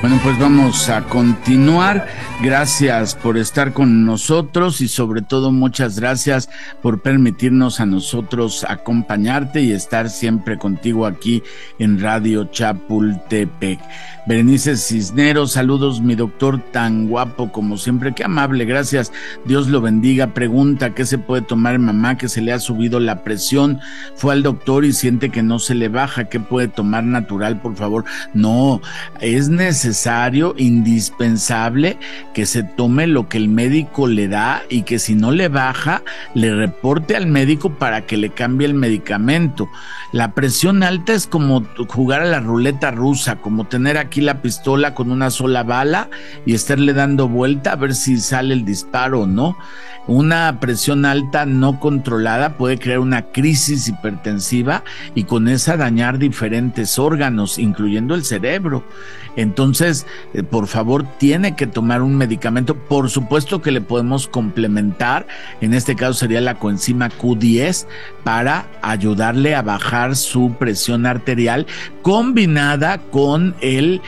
Bueno, pues vamos a continuar. Gracias por estar con nosotros y sobre todo muchas gracias por permitirnos a nosotros acompañarte y estar siempre contigo aquí en Radio Chapultepec. Berenice Cisneros, saludos mi doctor, tan guapo como siempre, qué amable, gracias, Dios lo bendiga. Pregunta, ¿qué se puede tomar mamá que se le ha subido la presión? Fue al doctor y siente que no se le baja, ¿qué puede tomar natural, por favor? No, es necesario, indispensable que se tome lo que el médico le da y que si no le baja, le reporte al médico para que le cambie el medicamento. La presión alta es como jugar a la ruleta rusa, como tener aquí la pistola con una sola bala y estarle dando vuelta a ver si sale el disparo o no. Una presión alta no controlada puede crear una crisis hipertensiva y con esa dañar diferentes órganos, incluyendo el cerebro. Entonces, por favor, tiene que tomar un medicamento. Por supuesto que le podemos complementar, en este caso sería la coenzima Q10, para ayudarle a bajar su presión arterial combinada con el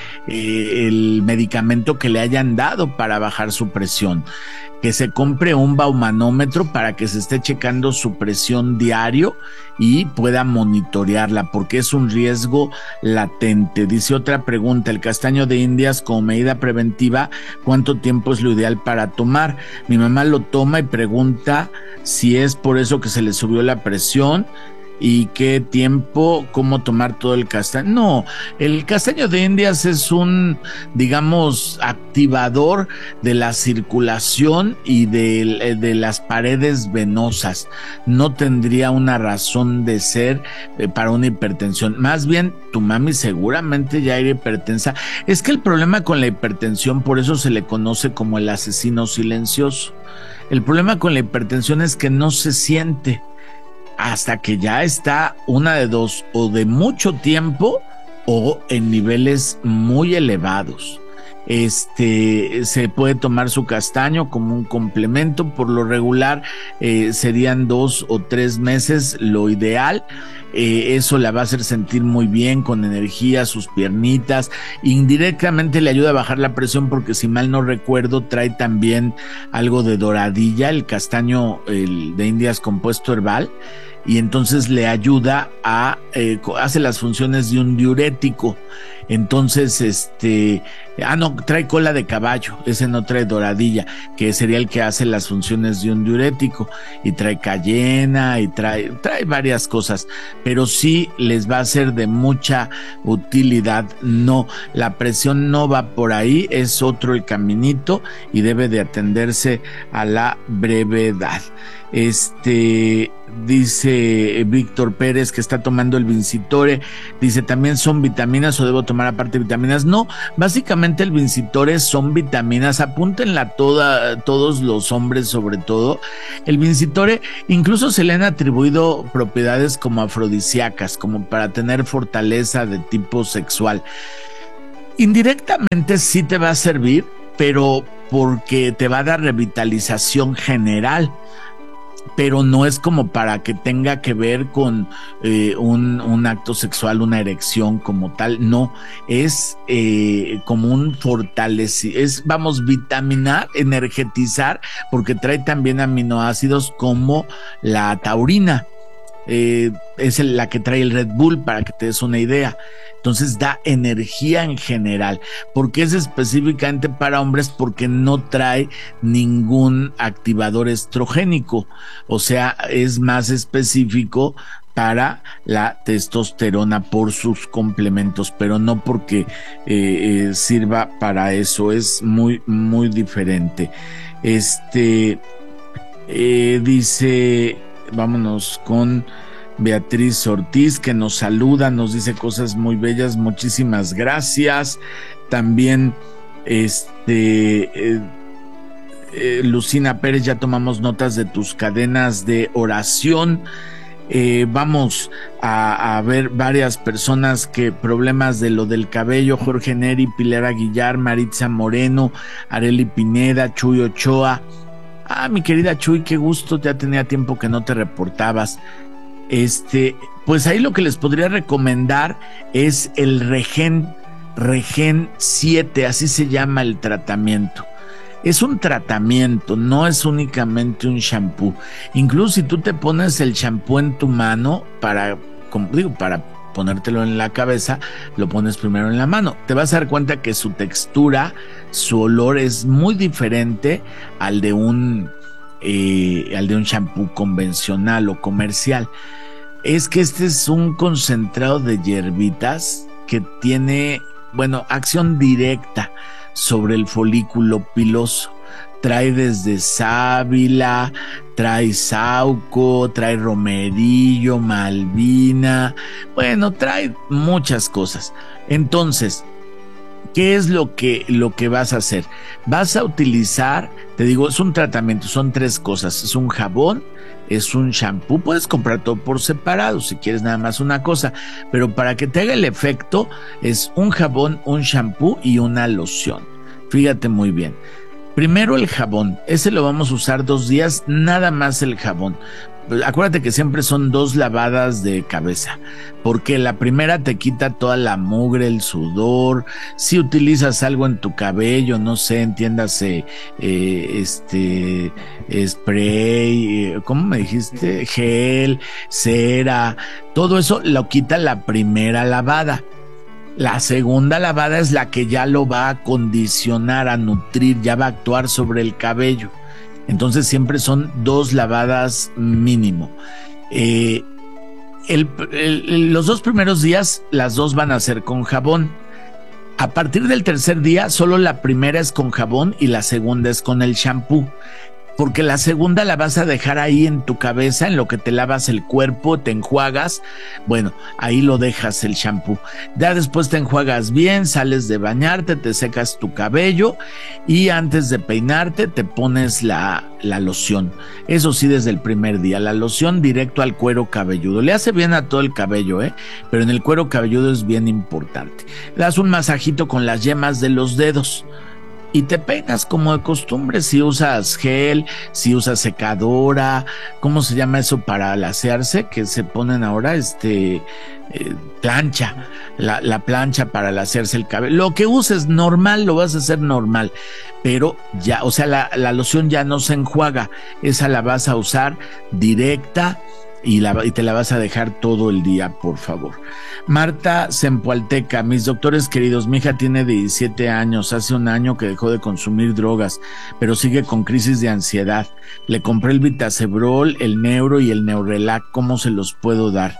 medicamento que le hayan dado para bajar su presión. Que se compre un baumanómetro para que se esté checando su presión diario y pueda monitorearla, porque es un riesgo latente. Dice otra pregunta, el castaño de Indias como medida preventiva, ¿cuánto tiempo es lo ideal para tomar? Mi mamá lo toma y pregunta si es por eso que se le subió la presión. ¿Y qué tiempo? ¿Cómo tomar todo el castaño? No, el castaño de Indias es un, digamos, activador de la circulación y de las paredes venosas. No tendría una razón de ser para una hipertensión. Más bien, tu mami seguramente ya era hipertensa. Es que el problema con la hipertensión, por eso se le conoce como el asesino silencioso. El problema con la hipertensión es que no se siente hasta que ya está una de dos, o de mucho tiempo o en niveles muy elevados. Se puede tomar su castaño como un complemento, por lo regular serían 2 o 3 meses lo ideal. Eso la va a hacer sentir muy bien, con energía, sus piernitas. Indirectamente le ayuda a bajar la presión porque, si mal no recuerdo, trae también algo de doradilla, el castaño de Indias compuesto herbal, y entonces le ayuda hace las funciones de un diurético. Entonces, no, trae cola de caballo, ese no trae doradilla, que sería el que hace las funciones de un diurético, y trae cayena y trae varias cosas, pero sí les va a ser de mucha utilidad. No, la presión no va por ahí, es otro el caminito y debe de atenderse a la brevedad. Dice Víctor Pérez que está tomando el Vincitore, dice, ¿también son vitaminas o debo tomar aparte vitaminas? No, básicamente el Vincitore son vitaminas, apúntenla todos los hombres sobre todo. El Vincitore incluso se le han atribuido propiedades como afrodisíacas, como para tener fortaleza de tipo sexual. Indirectamente sí te va a servir, pero porque te va a dar revitalización general, pero no es como para que tenga que ver con un acto sexual, una erección como tal. No, es como un vamos, vitaminar, energetizar, porque trae también aminoácidos como la taurina. Es la que trae el Red Bull, para que te des una idea. Entonces da energía en general. ¿Por qué es específicamente para hombres? Porque no trae ningún activador estrogénico, o sea, es más específico para la testosterona por sus complementos, pero no porque sirva para eso. Es muy, muy diferente. Dice, vámonos con Beatriz Ortiz, que nos saluda, nos dice cosas muy bellas, muchísimas gracias. También Lucina Pérez, ya tomamos notas de tus cadenas de oración. Vamos a ver varias personas que problemas de lo del cabello: Jorge Neri, Pilar Aguilar, Maritza Moreno, Areli Pineda, Chuy Ochoa. Mi querida Chuy, qué gusto, ya tenía tiempo que no te reportabas. Pues ahí lo que les podría recomendar es el Regen. Regen 7, así se llama el tratamiento. Es un tratamiento, no es únicamente un shampoo. Incluso si tú te pones el shampoo en tu mano para, como digo, para ponértelo en la cabeza, lo pones primero en la mano. Te vas a dar cuenta que su textura, su olor es muy diferente al de un shampoo convencional o comercial. Es que este es un concentrado de hierbitas que tiene, bueno, acción directa sobre el folículo piloso. Trae desde sábila, trae sauco, trae romerillo, malvina, bueno, trae muchas cosas. Entonces, ¿qué es lo que vas a hacer? Vas a utilizar, te digo, es un tratamiento, son 3 cosas, es un jabón, es un shampoo, puedes comprar todo por separado si quieres nada más una cosa, pero para que te haga el efecto es un jabón, un shampoo y una loción. Fíjate muy bien. Primero el jabón, ese lo vamos a usar 2 días, nada más el jabón. Acuérdate que siempre son 2 lavadas de cabeza, porque la primera te quita toda la mugre, el sudor. Si utilizas algo en tu cabello, no sé, entiéndase, spray, ¿cómo me dijiste? Gel, cera, todo eso lo quita la primera lavada. La segunda lavada es la que ya lo va a condicionar, a nutrir, ya va a actuar sobre el cabello. Entonces siempre son 2 lavadas mínimo. Los 2 primeros días, las 2 van a ser con jabón. A partir del tercer día, solo la primera es con jabón y la segunda es con el shampoo. Porque la segunda la vas a dejar ahí en tu cabeza, en lo que te lavas el cuerpo, te enjuagas, bueno, ahí lo dejas el shampoo. Ya después te enjuagas bien, sales de bañarte, te secas tu cabello y antes de peinarte te pones la loción. Eso sí, desde el primer día, la loción directo al cuero cabelludo. Le hace bien a todo el cabello, pero en el cuero cabelludo es bien importante. Le das un masajito con las yemas de los dedos. Y te peinas como de costumbre, si usas gel, si usas secadora, ¿cómo se llama eso para lasearse? Que se ponen ahora, plancha, la plancha para lasearse el cabello. Lo que uses normal, lo vas a hacer normal, pero ya, o sea, la loción ya no se enjuaga, esa la vas a usar directa y te la vas a dejar todo el día, por favor. Marta Zempoalteca, mis doctores queridos, mi hija tiene 17 años, hace un año que dejó de consumir drogas, pero sigue con crisis de ansiedad. Le compré el Vitacebrol, el Neuro y el Neurelac, ¿cómo se los puedo dar?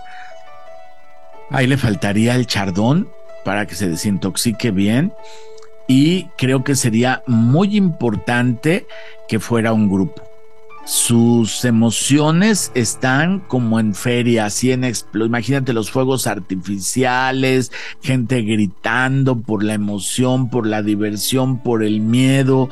Ahí le faltaría el Chardón para que se desintoxique bien y creo que sería muy importante que fuera un grupo. Sus emociones están como en feria, así imagínate los fuegos artificiales, gente gritando por la emoción, por la diversión, por el miedo,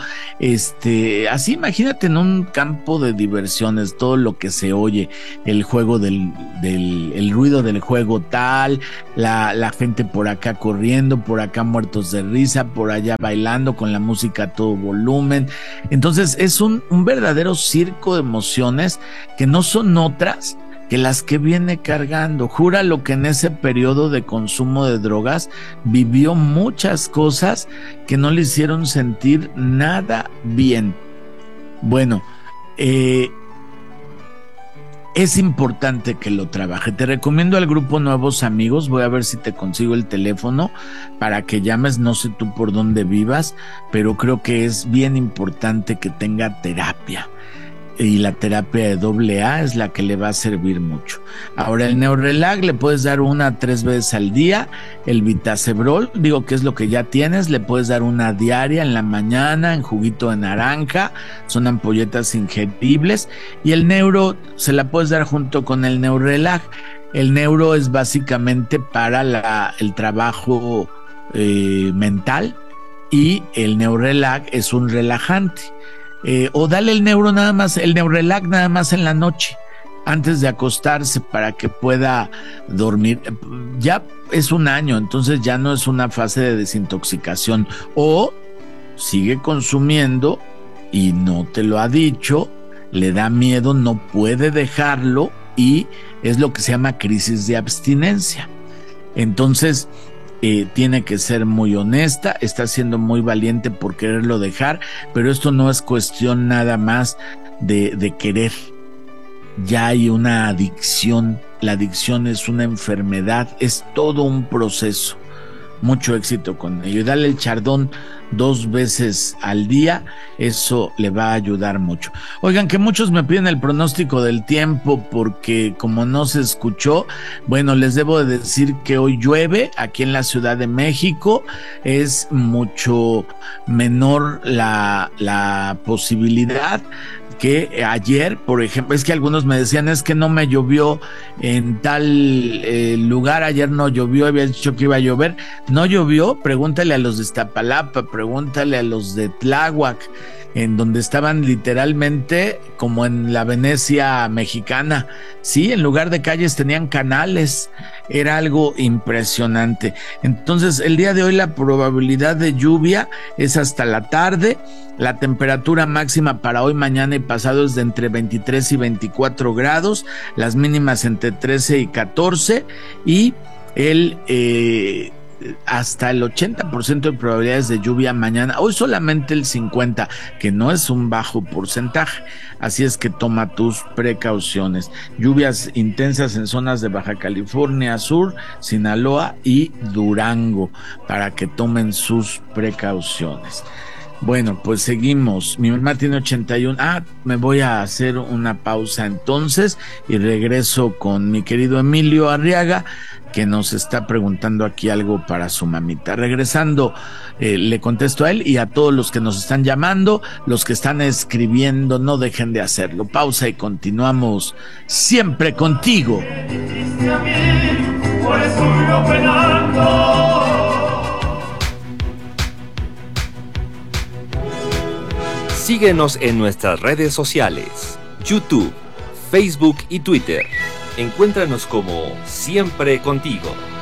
así imagínate en un campo de diversiones, todo lo que se oye, el juego el ruido del juego tal, la gente por acá corriendo, por acá muertos de risa, por allá bailando con la música a todo volumen. Entonces es un verdadero circo de emociones que no son otras que las que viene cargando. Júralo que en ese periodo de consumo de drogas vivió muchas cosas que no le hicieron sentir nada bien. Bueno, es importante que lo trabaje. Te recomiendo al grupo Nuevos Amigos. Voy a ver si te consigo el teléfono para que llames. No sé tú por dónde vivas, pero creo que es bien importante que tenga terapia. Y la terapia de AA es la que le va a servir mucho. Ahora el Neurelac le puedes dar 1 a 3 veces al día. El Vitacebrol, digo que es lo que ya tienes, le puedes dar una diaria en la mañana en juguito de naranja, son ampolletas ingeribles. Y el Neuro se la puedes dar junto con el Neurelac. El Neuro es básicamente para el trabajo mental y el Neurelac es un relajante. O dale el Neurelac nada más en la noche, antes de acostarse, para que pueda dormir. Ya es un año, entonces ya no es una fase de desintoxicación. O sigue consumiendo y no te lo ha dicho, le da miedo, no puede dejarlo y es lo que se llama crisis de abstinencia. Entonces, tiene que ser muy honesta, está siendo muy valiente por quererlo dejar, pero esto no es cuestión nada más de querer. Ya hay una adicción, la adicción es una enfermedad, es todo un proceso. Mucho éxito con ello y dale el chardón 2 veces al día, eso le va a ayudar mucho. Oigan, que muchos me piden el pronóstico del tiempo porque como no se escuchó, bueno, les debo de decir que hoy llueve aquí en la Ciudad de México, es mucho menor la posibilidad que ayer, por ejemplo. Es que algunos me decían, es que no me llovió en tal lugar, ayer no llovió, había dicho que iba a llover, no llovió, pregúntale a los de Iztapalapa, pregúntale a los de Tláhuac, en donde estaban literalmente como en la Venecia mexicana, sí, en lugar de calles tenían canales, era algo impresionante. Entonces el día de hoy la probabilidad de lluvia es hasta la tarde, la temperatura máxima para hoy, mañana y pasado es de entre 23 y 24 grados, las mínimas entre 13 y 14 y hasta el 80% de probabilidades de lluvia mañana, hoy solamente el 50%, que no es un bajo porcentaje, así es que toma tus precauciones. Lluvias intensas en zonas de Baja California Sur, Sinaloa y Durango, para que tomen sus precauciones. Bueno, pues seguimos. Mi mamá tiene 81. Me voy a hacer una pausa entonces y regreso con mi querido Emilio Arriaga, que nos está preguntando aquí algo para su mamita. Regresando, le contesto a él y a todos los que nos están llamando, los que están escribiendo, no dejen de hacerlo. Pausa y continuamos siempre contigo. Síguenos en nuestras redes sociales, YouTube, Facebook y Twitter. Encuéntranos como Siempre Contigo.